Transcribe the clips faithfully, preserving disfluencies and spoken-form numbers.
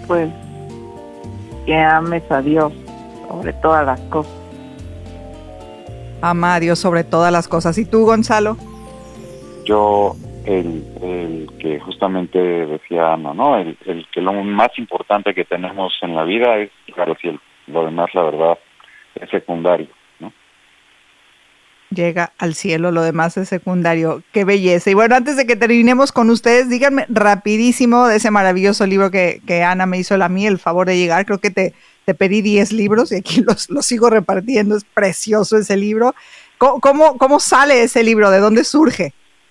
pues que ames a Dios sobre todas las cosas. Ama a Dios sobre todas las cosas. ¿Y tú, Gonzalo? Yo, el, el que justamente decía Ana, ¿no? El, el que lo más importante que tenemos en la vida es llegar al cielo. Lo demás, la verdad, es secundario, ¿no? Llega al cielo, lo demás es secundario. ¡Qué belleza! Y bueno, antes de que terminemos con ustedes, díganme rapidísimo de ese maravilloso libro que, que Ana me hizo a mí el favor de llegar. Creo que te, te pedí diez libros y aquí los, los sigo repartiendo. Es precioso ese libro. ¿Cómo, cómo, cómo sale ese libro? ¿De dónde surge?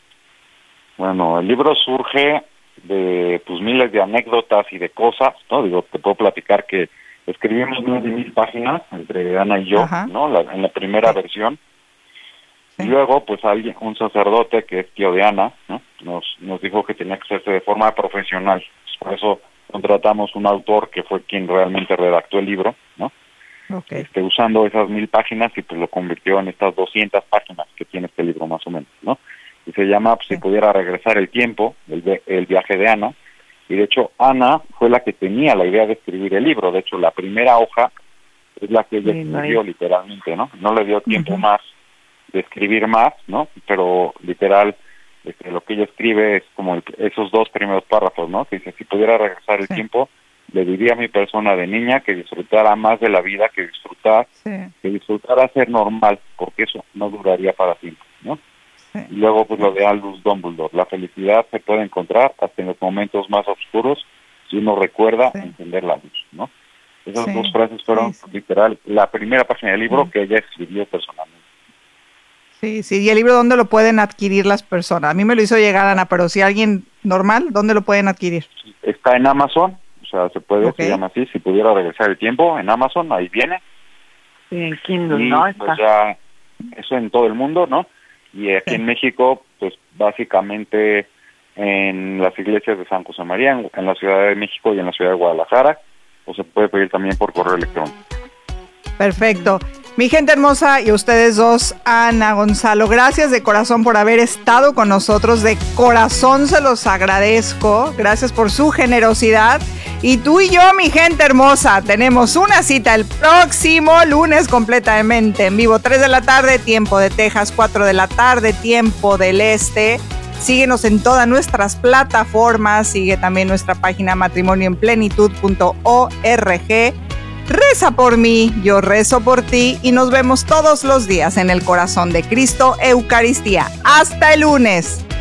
Bueno, el libro surge de pues miles de anécdotas y de cosas, ¿no? Digo, te puedo platicar que escribimos más de mil páginas entre Ana y yo, Ajá. ¿no? La, en la primera sí. versión. Sí. Y luego, pues alguien, un sacerdote que es tío de Ana, ¿no? Nos, nos dijo que tenía que hacerse de forma profesional. Por eso contratamos un autor que fue quien realmente redactó el libro, ¿no? Okay. Este, usando esas mil páginas y pues lo convirtió en estas doscientas páginas que tiene este libro más o menos, ¿no? Y se llama, pues, sí. Si pudiera regresar el tiempo, el, el viaje de Ana. Y de hecho, Ana fue la que tenía la idea de escribir el libro. De hecho, la primera hoja es la que ella sí, escribió, no literalmente, ¿no? No le dio tiempo uh-huh. más de escribir más, ¿no? Pero literal, este, lo que ella escribe es como el, esos dos primeros párrafos, ¿no? Que dice, si pudiera regresar el sí. tiempo, le diría a mi persona de niña que disfrutara más de la vida, que disfrutara, sí. que disfrutara ser normal, porque eso no duraría para siempre, ¿no? Sí. Y luego, pues, lo de Albus Dumbledore, la felicidad se puede encontrar hasta en los momentos más oscuros si uno recuerda sí. encender la luz, ¿no? Esas sí. dos frases fueron, sí, sí. literal, la primera página del libro sí. que ella escribió personalmente. Sí, sí, y el libro, ¿dónde lo pueden adquirir las personas? A mí me lo hizo llegar Ana, pero si alguien normal, ¿dónde lo pueden adquirir? Está en Amazon, o sea, se puede, okay. se llama así, si pudiera regresar el tiempo, en Amazon, ahí viene. Sí, en Kindle, y, ¿no? Está. Pues ya, eso en todo el mundo, ¿no? Y aquí sí. en México, pues básicamente en las iglesias de San José María, en, en la Ciudad de México y en la Ciudad de Guadalajara, o se puede pedir también por correo electrónico. Perfecto. Mi gente hermosa y ustedes dos, Ana, Gonzalo, gracias de corazón por haber estado con nosotros, de corazón se los agradezco, gracias por su generosidad. Y tú y yo, mi gente hermosa, tenemos una cita el próximo lunes completamente en vivo, tres de la tarde, tiempo de Texas, cuatro de la tarde, tiempo del Este. Síguenos en todas nuestras plataformas, sigue también nuestra página matrimonio en plenitud punto org. Reza por mí, yo rezo por ti y nos vemos todos los días en el corazón de Cristo, Eucaristía. ¡Hasta el lunes!